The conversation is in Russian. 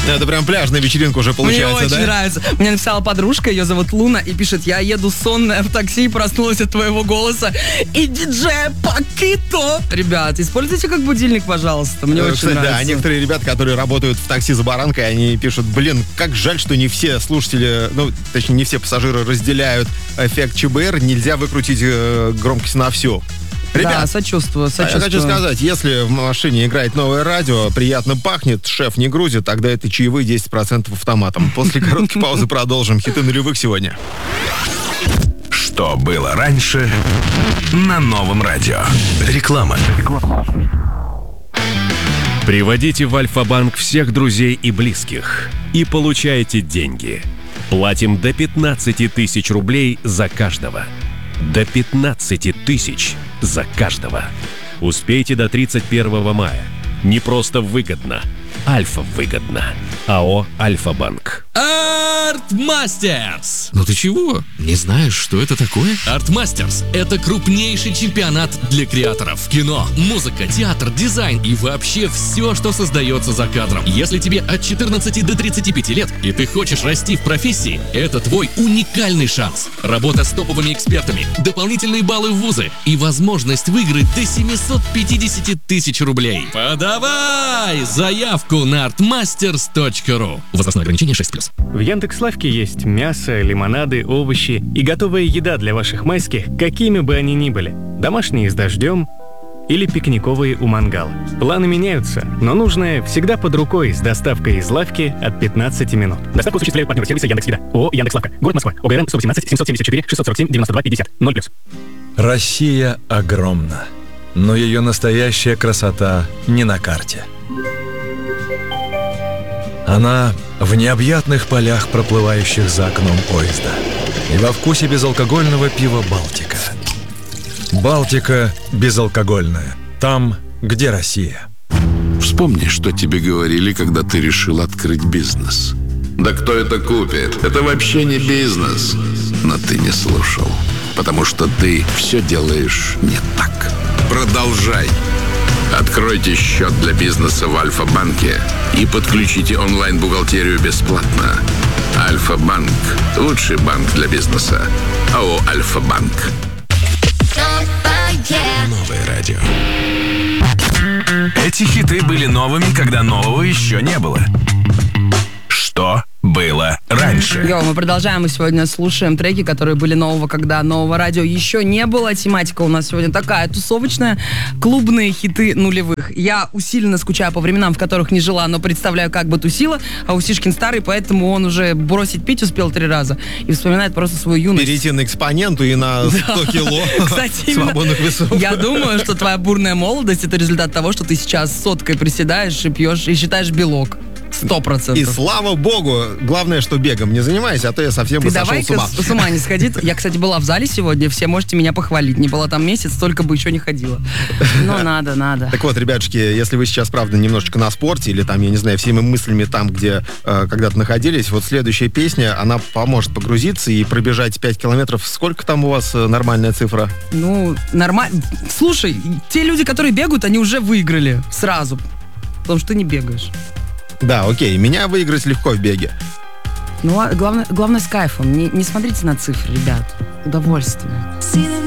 Это прям пляжная вечеринка уже получается, Мне очень нравится. Мне написала подружка, ее зовут Луна, и пишет: я еду сонная в такси, проснулась от твоего голоса и диджея Пакито. Ребят, используйте как будильник, пожалуйста. Мне очень Кстати, нравится. да, некоторые ребята, которые работают в такси за баранкой, они пишут: блин, как жаль, что не все слушатели, ну, точнее, не все пассажиры разделяют эффект ЧБР, нельзя выкрутить громкость на всю. Ребят, Да, сочувствую. я хочу сказать, если в машине играет новое радио, приятно пахнет, шеф не грузит, тогда это чаевые 10% автоматом. После короткой паузы продолжим. Хиты нулевых сегодня. Что было раньше на новом радио? Реклама. Приводите в Альфа-банк всех друзей и близких и получайте деньги. Платим до 15 тысяч рублей за каждого. До 15 тысяч за каждого. Успейте до 31 мая. Не просто выгодно. Альфа выгодно. АО «Альфа-банк». Артмастерс! Ну ты чего? Не знаешь, что это такое? Артмастерс – это крупнейший чемпионат для креаторов. Кино, музыка, театр, дизайн и вообще все, что создается за кадром. Если тебе от 14 до 35 лет и ты хочешь расти в профессии, это твой уникальный шанс. Работа с топовыми экспертами, дополнительные баллы в вузы и возможность выиграть до 750 тысяч рублей. Подавай заявку на artmasters.ru. Возрастное ограничение 6+. В Яндекс.Лавке есть мясо, лимонады, овощи и готовая еда для ваших майских, какими бы они ни были. Домашние с дождем или пикниковые у мангала. Планы меняются, но нужное всегда под рукой с доставкой из лавки от 15 минут. Доставку осуществляют партнеры сервиса Яндекс.Еда. ООО «Яндекс.Лавка». Город Москва. ОГРН 118 774 647 92 50. 0+. Россия огромна, но ее настоящая красота не на карте. Она в необъятных полях, проплывающих за окном поезда. И во вкусе безалкогольного пива «Балтика». «Балтика» безалкогольная. Там, где Россия. Вспомни, что тебе говорили, когда ты решил открыть бизнес. Да кто это купит? Это вообще не бизнес. Но ты не слушал, потому что ты все делаешь не так. Продолжай. Откройте счет для бизнеса в Альфа-банке и подключите онлайн-бухгалтерию бесплатно. Альфа-банк – лучший банк для бизнеса. АО «Альфа-банк». Новое радио. Эти хиты были новыми, когда нового еще не было. Что было раньше? Йоу, мы продолжаем, мы сегодня слушаем треки, которые были нового, когда нового радио еще не было. Тематика у нас сегодня такая тусовочная, клубные хиты нулевых. Я усиленно скучаю по временам, в которых не жила, но представляю, как бы тусила, а Усишкин старый, поэтому он уже бросить пить успел 3 раза и вспоминает просто свою юность. Перейти на экспоненту и на 100 кило Кстати, свободных весов. Я думаю, что твоя бурная молодость — это результат того, что ты сейчас соткой приседаешь и пьешь, и считаешь белок. 100%. И слава богу, главное, что бегом не занимайся, а то я совсем бы сошел с ума. С ума не сходи. Я, кстати, была в зале сегодня, все можете меня похвалить. Не была там месяц, столько бы еще не ходила. Но надо. Так вот, ребятушки, если вы сейчас, правда, немножечко на спорте или там, я не знаю, всеми мыслями там, где когда-то находились, вот следующая песня, она поможет погрузиться и пробежать 5 километров. Сколько там у вас нормальная цифра? Ну, нормально. Слушай, те люди, которые бегают, они уже выиграли сразу. Потому что ты не бегаешь. Да, окей, меня выиграть легко в беге. Ну, а главное с кайфом. Не смотрите на цифры, ребят. Удовольствие.